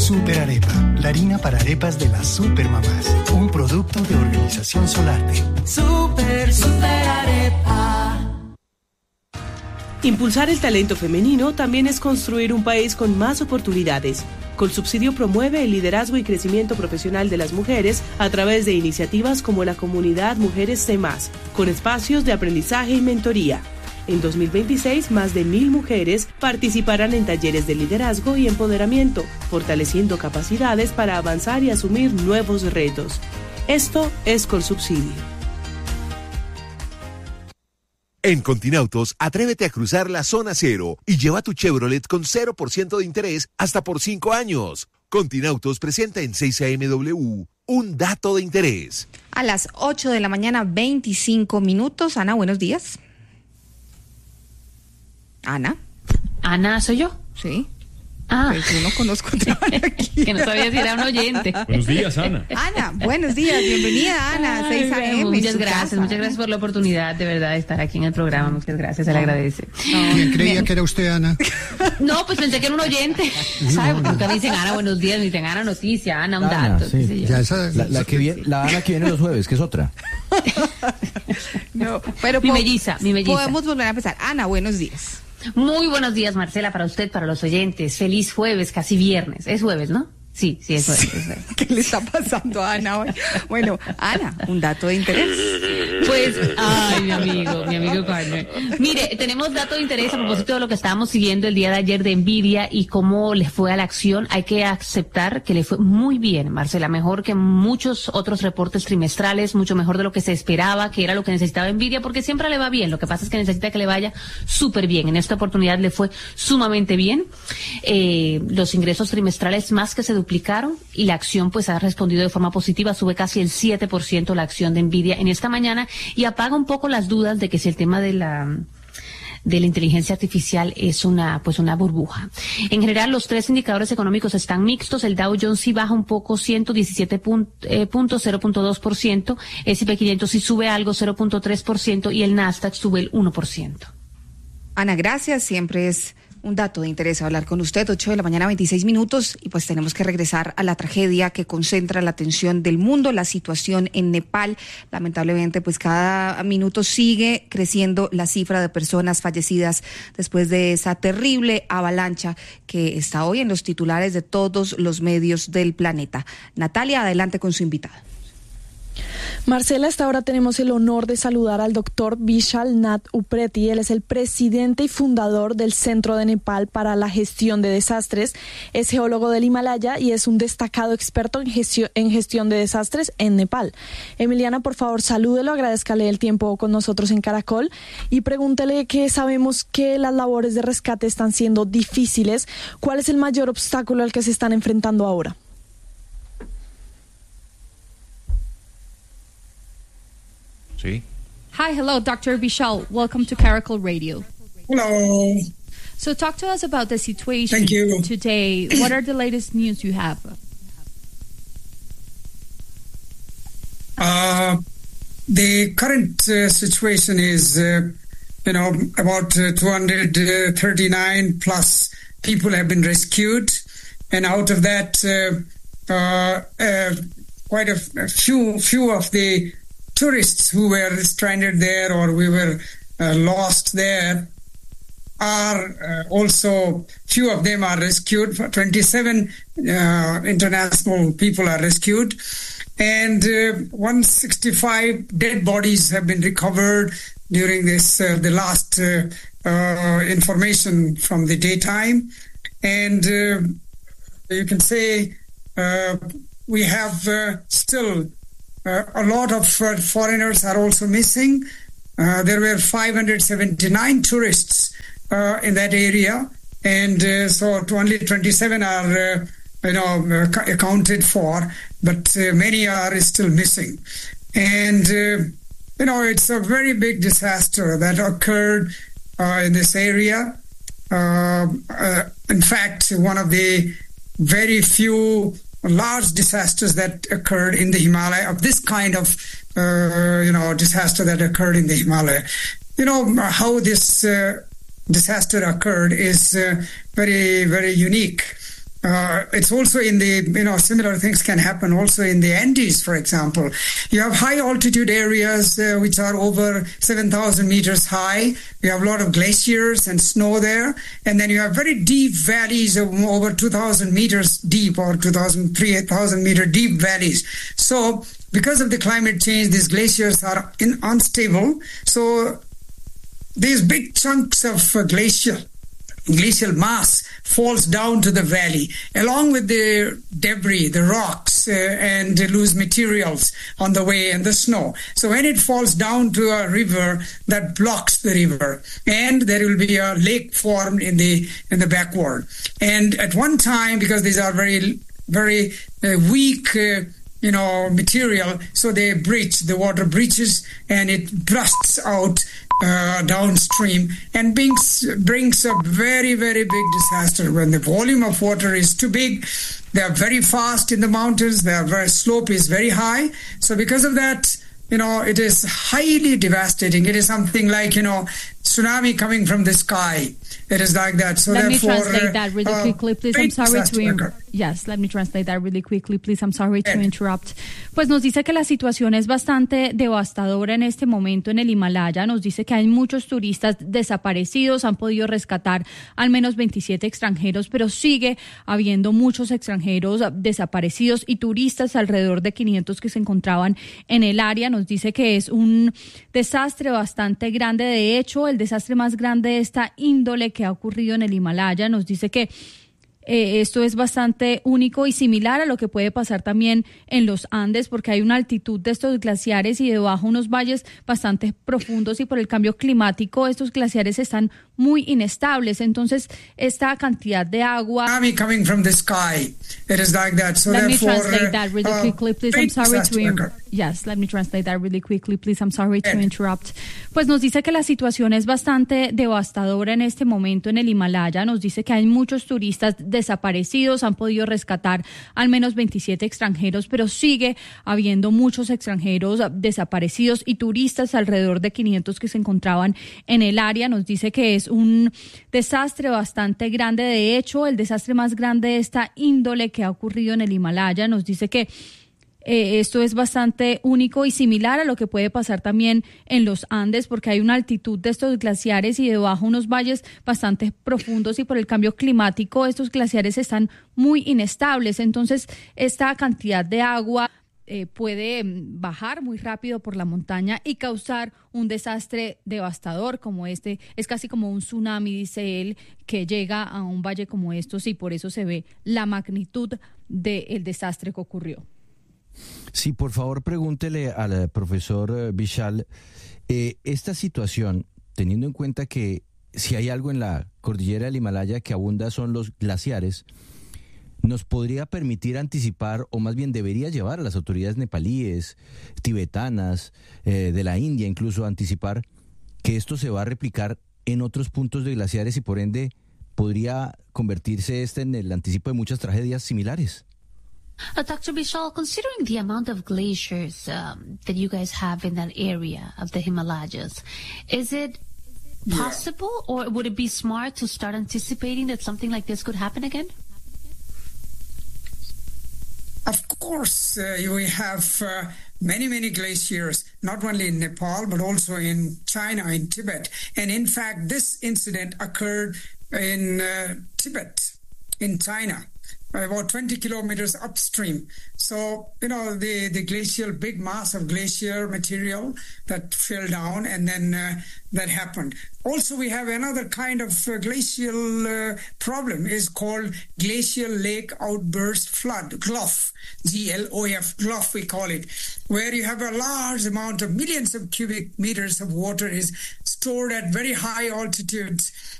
Super Arepa, la harina para arepas de las supermamás. Un producto de Organización Solarte. Super Arepa. Impulsar el talento femenino también es construir un país con más oportunidades. Colsubsidio promueve el liderazgo y crecimiento profesional de las mujeres a través de iniciativas como la comunidad Mujeres C+, con espacios de aprendizaje y mentoría. En 2026, más de 1,000 mujeres participarán en talleres de liderazgo y empoderamiento, fortaleciendo capacidades para avanzar y asumir nuevos retos. Esto es Colsubsidio. En Continautos, atrévete a cruzar la zona cero y lleva tu Chevrolet con 0% de interés hasta por 5 años. Continautos presenta en 6am un dato de interés. A las 8 de la mañana, 25 minutos. Ana, buenos días. Ana, ¿soy yo? Sí. Pues yo no conozco otra Ana aquí. Que no sabía si era un oyente. Buenos días, Ana. Ana, buenos días, bienvenida, Ana, 6 AM. Muchas gracias por la oportunidad de verdad de estar aquí en el programa. Muchas gracias, se le agradece. ¿Quién creía que era usted, Ana? No, pues pensé que era un oyente. ¿Sabes? Porque nunca me dicen Ana, buenos días, me dicen Ana, noticia, Ana, un dato. Sí. Ya esa, la Ana que viene los jueves, que es otra. No, pero mi melliza. Podemos volver a empezar. Ana, buenos días. Muy buenos días, Marcela, para usted, para los oyentes. Feliz jueves, casi viernes. Es jueves, ¿no? Sí, es jueves. ¿Qué le está pasando a Ana hoy? Bueno, Ana, un dato de interés. Pues, mi amigo Carter. Mire, tenemos dato de interés a propósito de lo que estábamos siguiendo el día de ayer de Nvidia y cómo le fue a la acción. Hay que aceptar que le fue muy bien, Marcela, mejor que muchos otros reportes trimestrales, mucho mejor de lo que se esperaba, que era lo que necesitaba Nvidia, porque siempre le va bien. Lo que pasa es que necesita que le vaya súper bien. En esta oportunidad le fue sumamente bien. Los ingresos trimestrales más que se duplicaron y la acción pues ha respondido de forma positiva, sube casi el 7% la acción de Nvidia en esta mañana y apaga un poco las dudas de que si el tema de la inteligencia artificial es una burbuja. En general, los tres indicadores económicos están mixtos. El Dow Jones sí baja un poco, 117 puntos, 0.2%. S&P 500 sí sube algo, 0.3%, y el Nasdaq sube el 1%. Ana, gracias. Siempre es un dato de interés hablar con usted. 8 de la mañana, 26 minutos, y pues tenemos que regresar a la tragedia que concentra la atención del mundo, la situación en Nepal. Lamentablemente, pues cada minuto sigue creciendo la cifra de personas fallecidas después de esa terrible avalancha que está hoy en los titulares de todos los medios del planeta. Natalia, adelante con su invitada. Marcela, a esta hora tenemos el honor de saludar al doctor Vishal Nath Upreti. Él es el presidente y fundador del Centro de Nepal para la Gestión de Desastres. Es geólogo del Himalaya y es un destacado experto en gestión de desastres en Nepal. Emiliana, por favor, salúdelo, agradezcale el tiempo con nosotros en Caracol y pregúntele que sabemos que las labores de rescate están siendo difíciles. ¿Cuál es el mayor obstáculo al que se están enfrentando ahora? Sí. Hi, hello, Dr. Vishal. Welcome to Caracol Radio. Hello. So talk to us about the situation Thank you. today. What are the latest news you have? The current situation is, about 239 plus people have been rescued. And out of that, quite a few of the tourists who were stranded there or we were lost there are also, few of them are rescued. 27 international people are rescued. And 165 dead bodies have been recovered during this, the last information from the daytime. And you can say we have still a lot of foreigners are also missing. There were 579 tourists in that area, and so only 27 are accounted for, but many are still missing. And it's a very big disaster that occurred in this area. In fact, one of the very few large disasters that occurred in the Himalaya, of this kind of, disaster that occurred in the Himalaya. How this disaster occurred is very, very unique. it's also in the, similar things can happen also in the Andes, for example. You have high altitude areas which are over 7,000 meters high. You have a lot of glaciers and snow there. And then you have very deep valleys of over 2,000 meters deep or 3,000 meter deep valleys. So because of the climate change, these glaciers are unstable. So these big chunks of glacial mass falls down to the valley along with the debris, the rocks, and loose materials on the way and the snow. So when it falls down to a river, that blocks the river, and there will be a lake formed in the backward. And at one time, because these are very, very weak material, so the water breaches and it bursts out downstream and brings a very, very big disaster. When the volume of water is too big, they are very fast in the mountains, their slope is very high. So because of that, it is highly devastating. It is something like, tsunami coming from the sky. It is like that. So let me therefore, translate that really quickly, please. I'm sorry to let me translate that really quickly, please. I'm sorry to interrupt. Pues nos dice que la situación es bastante devastadora en este momento en el Himalaya. Nos dice que hay muchos turistas desaparecidos, han podido rescatar al menos 27 extranjeros, pero sigue habiendo muchos extranjeros desaparecidos y turistas, alrededor de 500 que se encontraban en el área. Nos dice que es un desastre bastante grande. De hecho, el desastre más grande de esta índole que ha ocurrido en el Himalaya. Nos dice que esto es bastante único y similar a lo que puede pasar también en los Andes, porque hay una altitud de estos glaciares y debajo unos valles bastante profundos, y por el cambio climático estos glaciares están muy inestables. Entonces, esta cantidad de agua... coming from the sky. It is like that. So let me therefore, translate that really quickly, please. I'm sorry to let me translate that really quickly, please. I'm sorry to interrupt. Pues nos dice que la situación es bastante devastadora en este momento en el Himalaya. Nos dice que hay muchos turistas desaparecidos, han podido rescatar al menos 27 extranjeros, pero sigue habiendo muchos extranjeros desaparecidos y turistas, alrededor de 500 que se encontraban en el área. Nos dice que es un desastre bastante grande. De hecho, el desastre más grande de esta índole que ha ocurrido en el Himalaya. Nos dice que esto es bastante único y similar a lo que puede pasar también en los Andes, porque hay una altitud de estos glaciares y debajo unos valles bastante profundos, y por el cambio climático estos glaciares están muy inestables. Entonces, esta cantidad de agua puede bajar muy rápido por la montaña y causar un desastre devastador como este. Es casi como un tsunami, dice él, que llega a un valle como estos, y por eso se ve la magnitud del desastre que ocurrió. Sí, por favor, pregúntele al profesor Vishal, esta situación, teniendo en cuenta que si hay algo en la cordillera del Himalaya que abunda son los glaciares, ¿nos podría permitir anticipar, o más bien debería llevar a las autoridades nepalíes, tibetanas, de la India incluso, a anticipar que esto se va a replicar en otros puntos de glaciares y por ende podría convertirse en el anticipo de muchas tragedias similares? Dr. Vishal, considering the amount of glaciers that you guys have in that area of the Himalayas, is it possible, or would it be smart to start anticipating that something like this could happen again? Of course, we have many glaciers, not only in Nepal, but also in China, in Tibet. And in fact, this incident occurred in Tibet, in China, about 20 kilometers upstream. So, the glacial, big mass of glacier material that fell down, and then that happened. Also, we have another kind of glacial problem is called glacial lake outburst flood, GLOF, G-L-O-F, GLOF we call it, where you have a large amount of millions of cubic meters of water is stored at very high altitudes